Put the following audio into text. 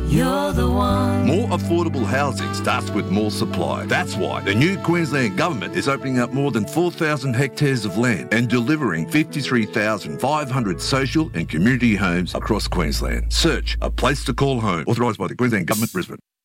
You're the one. More affordable housing starts with more supply. That's why the new Queensland Government is opening up more than 4,000 hectares of land and delivering 53,500 social and community homes across Queensland. Search A Place to Call Home. Authorised by the Queensland Government, Brisbane.